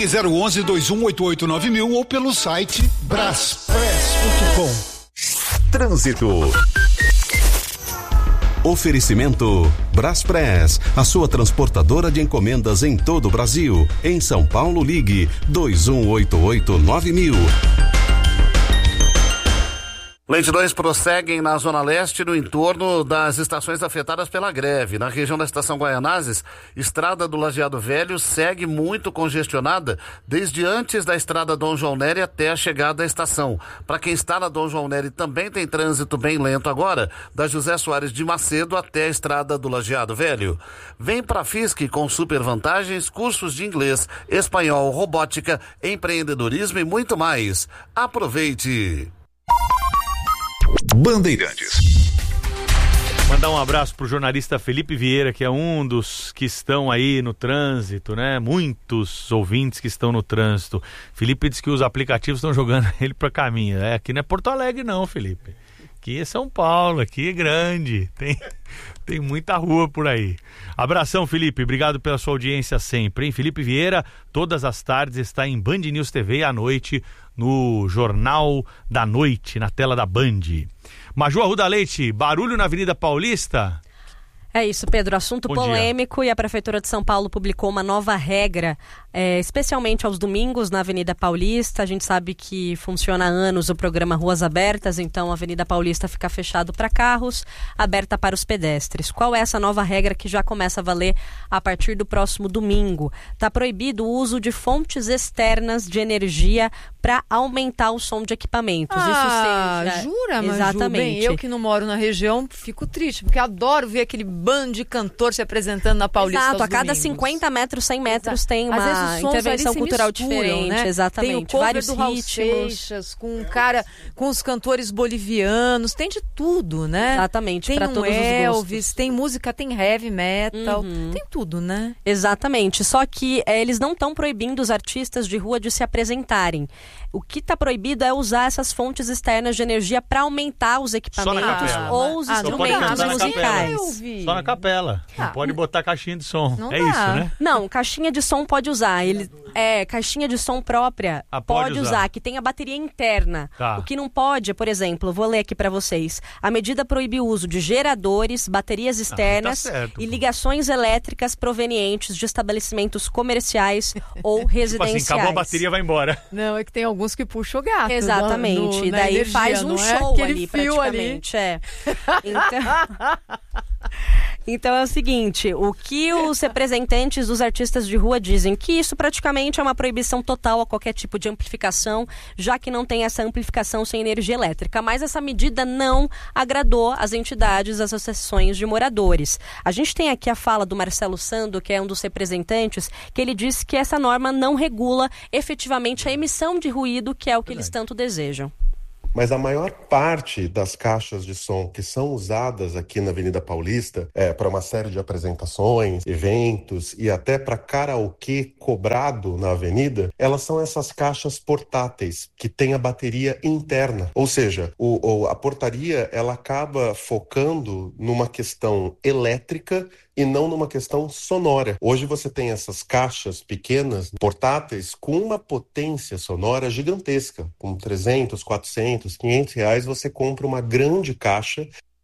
3011-2188-9000 ou pelo site braspress.com. Trânsito. Oferecimento Braspress, a sua transportadora de encomendas em todo o Brasil. Em São Paulo, ligue 2188-9000. Lentidões prosseguem na Zona Leste, no entorno das estações afetadas pela greve. Na região da Estação Guaianazes, estrada do Lajeado Velho segue muito congestionada desde antes da estrada Dom João Nery até a chegada à estação. Para quem está na Dom João Nery também tem trânsito bem lento agora, da José Soares de Macedo até a estrada do Lajeado Velho. Vem para a FISC com super vantagens, cursos de inglês, espanhol, robótica, empreendedorismo e muito mais. Aproveite! Bandeirantes. Mandar um abraço pro jornalista Felipe Vieira, que é um dos que estão aí no trânsito, né? Muitos ouvintes que estão no trânsito. Felipe diz que os aplicativos estão jogando ele para caminho. Aqui não é Porto Alegre não, Felipe. Aqui é São Paulo, aqui é grande. Tem muita rua por aí. Abração, Felipe. Obrigado pela sua audiência sempre, hein? Felipe Vieira, todas as tardes está em Band News TV à noite, no Jornal da Noite, na tela da Band. Maju Arruda Leite, barulho na Avenida Paulista? É isso, Pedro, assunto polêmico e a Prefeitura de São Paulo publicou uma nova regra, especialmente aos domingos na Avenida Paulista. A gente sabe que funciona há anos o programa Ruas Abertas, então a Avenida Paulista fica fechado para carros, aberta para os pedestres. Qual é essa nova regra que já começa a valer a partir do próximo domingo? Está proibido o uso de fontes externas de energia para aumentar o som de equipamentos. Isso seja... Jura, Maju? Exatamente. Bem, eu que não moro na região fico triste, porque adoro ver aquele bando de cantor se apresentando na Paulista. Exato, a cada domingos. 50 metros, 100 metros tem Às vezes uma os sons intervenção ali cultural se misturam, diferente, né? exatamente. Tem o cover vários do Raul ritmos. Seixas, com os cantores bolivianos, tem de tudo, né? Exatamente, tem para todos os Elvis, gostos. tem música, tem heavy metal, tem tudo, né? Exatamente, só que eles não estão proibindo os artistas de rua de se apresentarem. O que está proibido é usar essas fontes externas de energia para aumentar os equipamentos ou os instrumentos musicais. Só na capela. Não pode botar caixinha de som. Não é dá. isso, né? Não, caixinha de som pode usar. Caixinha de som própria pode usar, que tem a bateria interna. Tá. O que não pode, por exemplo, vou ler aqui para vocês. A medida proíbe o uso de geradores, baterias externas certo, e ligações elétricas provenientes de estabelecimentos comerciais ou residenciais. Tipo assim, acabou a bateria, vai embora. Não, é que tem alguns que puxam o gato. Exatamente. E daí energia, faz um show aquele ali, fio praticamente. Então é o seguinte, o que os representantes dos artistas de rua dizem? Que isso praticamente é uma proibição total a qualquer tipo de amplificação, já que não tem essa amplificação sem energia elétrica. Mas essa medida não agradou as entidades, as associações de moradores. A gente tem aqui a fala do Marcelo Sando, que é um dos representantes, que ele disse que essa norma não regula efetivamente a emissão de ruído, que é o que eles tanto desejam. Mas a maior parte das caixas de som que são usadas aqui na Avenida Paulista para uma série de apresentações, eventos e até para karaokê cobrado na avenida, elas são essas caixas portáteis que têm a bateria interna. Ou seja, a portaria ela acaba focando numa questão elétrica e não numa questão sonora. Hoje você tem essas caixas pequenas, portáteis, com uma potência sonora gigantesca. Com 300, 400, 500 reais você compra uma grande caixa.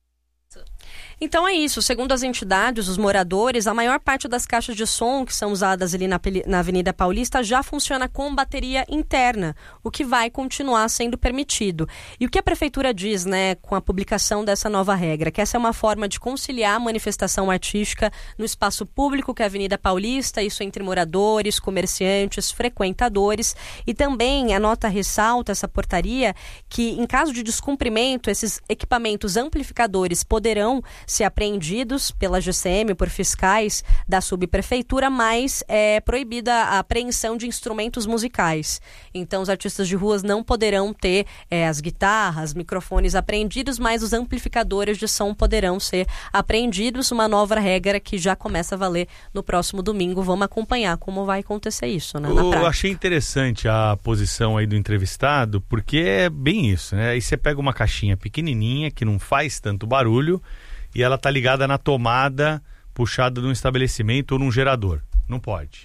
Então é isso, segundo as entidades, os moradores, a maior parte das caixas de som que são usadas ali na Avenida Paulista já funciona com bateria interna, o que vai continuar sendo permitido. E o que a Prefeitura diz, né, com a publicação dessa nova regra? Que essa é uma forma de conciliar a manifestação artística no espaço público, que é a Avenida Paulista, isso entre moradores, comerciantes, frequentadores, e também a nota ressalta, essa portaria, que em caso de descumprimento, esses equipamentos amplificadores poderão ser apreendidos pela GCM, por fiscais da subprefeitura, mas é proibida a apreensão de instrumentos musicais. Então, os artistas de ruas não poderão ter as guitarras, microfones apreendidos, mas os amplificadores de som poderão ser apreendidos. Uma nova regra que já começa a valer no próximo domingo. Vamos acompanhar como vai acontecer isso, né, na prática. Eu achei interessante a posição aí do entrevistado, porque é bem isso, né? Aí você pega uma caixinha pequenininha que não faz tanto barulho e ela tá ligada na tomada puxada de um estabelecimento ou num gerador. Não pode.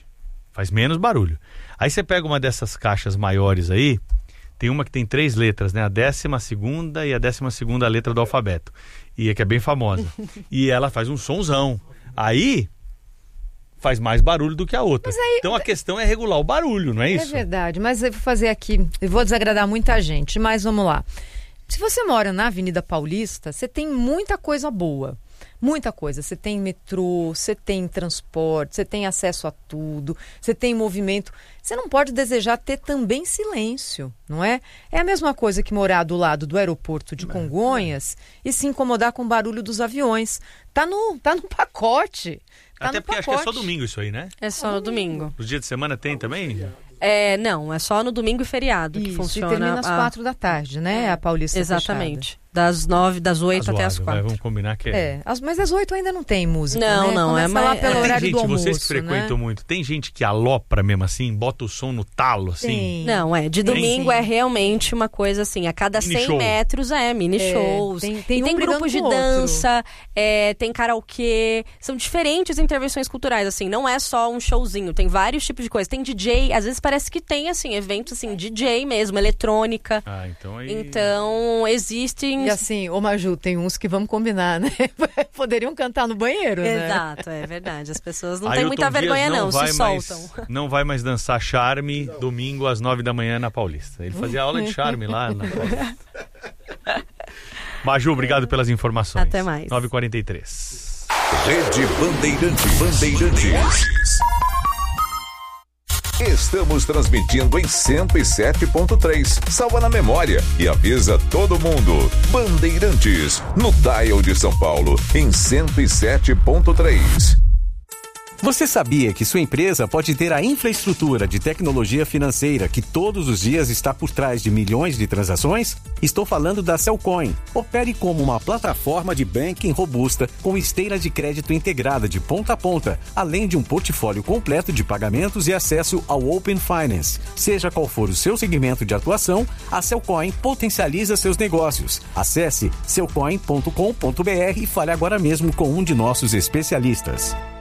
faz menos barulho. Aí você pega uma dessas caixas maiores aí, tem uma que tem 3 letras, né? A 12ª e a 12ª letra do alfabeto. E que é bem famosa. E ela faz um sonzão. Aí faz mais barulho do que a outra. Aí, então a questão é regular o barulho, não é isso? É verdade, mas eu vou fazer aqui, eu vou desagradar muita gente, mas vamos lá. Se você mora na Avenida Paulista, você tem muita coisa boa. Muita coisa. Você tem metrô, você tem transporte, você tem acesso a tudo, você tem movimento. Você não pode desejar ter também silêncio, não é? É a mesma coisa que morar do lado do aeroporto de Congonhas e se incomodar com o barulho dos aviões. Tá no pacote. Até porque acho que é só domingo isso aí, né? É só no domingo. Os dias de semana tem também? Não, é só no domingo e feriado que funciona. E termina às 4 da tarde, né? A Paulista exatamente. Fechada. Das 8 até as 4. Vamos combinar que mas às 8 ainda não tem música, Não, né? Começa lá pelo horário gente, do almoço, vocês que frequentam muito, tem gente que alopra mesmo assim, bota o som no talo, assim? Tem. Não, de domingo é realmente uma coisa assim, a cada 100 metros mini shows. Tem grupos de dança, tem karaokê, são diferentes intervenções culturais, assim, não é só um showzinho, tem vários tipos de coisa. Tem DJ, às vezes parece que tem, assim, eventos, assim, DJ mesmo, eletrônica. Então, existem... E assim, ô Maju, tem uns que vamos combinar, né? Poderiam cantar no banheiro, né? Exato, é verdade. As pessoas não têm muita vergonha, não, se soltam. Não vai mais dançar charme domingo às 9 da manhã na Paulista. Ele fazia aula de charme lá na Paulista. Maju, obrigado pelas informações. Até mais. 9h43. Rede Bandeirantes. Estamos transmitindo em 107.3. Salva na memória e avisa todo mundo. Bandeirantes, no dial de São Paulo, em 107.3. Você sabia que sua empresa pode ter a infraestrutura de tecnologia financeira que todos os dias está por trás de milhões de transações? Estou falando da Cellcoin. Opere como uma plataforma de banking robusta com esteira de crédito integrada de ponta a ponta, além de um portfólio completo de pagamentos e acesso ao Open Finance. Seja qual for o seu segmento de atuação, a Cellcoin potencializa seus negócios. Acesse cellcoin.com.br e fale agora mesmo com um de nossos especialistas.